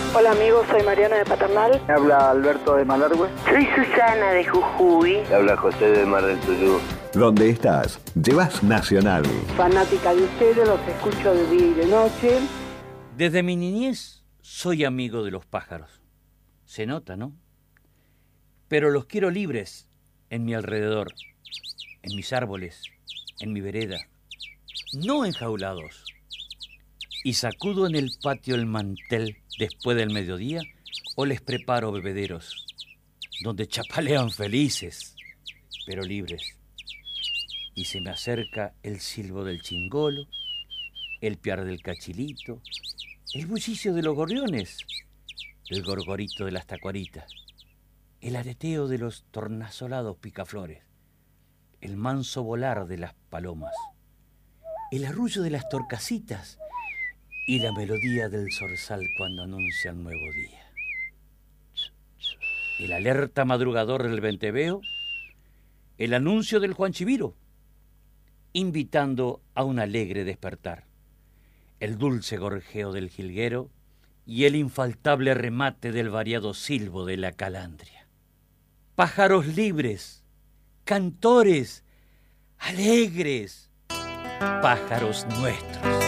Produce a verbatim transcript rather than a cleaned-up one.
Hola amigos, soy Mariana de Paternal. Me habla Alberto de Malargüe. Soy Susana de Jujuy. Me habla José de Mar del Tuyú. ¿Dónde estás? Llevas Nacional. Fanática de ustedes, los escucho de día y de noche. Desde mi niñez soy amigo de los pájaros. Se nota, ¿no? Pero los quiero libres en mi alrededor, en mis árboles, en mi vereda, no enjaulados. Y sacudo en el patio el mantel después del mediodía o les preparo bebederos, donde chapalean felices, pero libres. Y se me acerca el silbo del chingolo, el piar del cachilito, el bullicio de los gorriones, el gorgorito de las tacuaritas, el aleteo de los tornasolados picaflores, el manso volar de las palomas, el arrullo de las torcasitas y la melodía del zorzal cuando anuncia el nuevo día. El alerta madrugador del venteveo, el anuncio del Juan Chiviro, invitando a un alegre despertar, el dulce gorjeo del jilguero y el infaltable remate del variado silbo de la calandria. Pájaros libres, cantores, alegres, pájaros nuestros.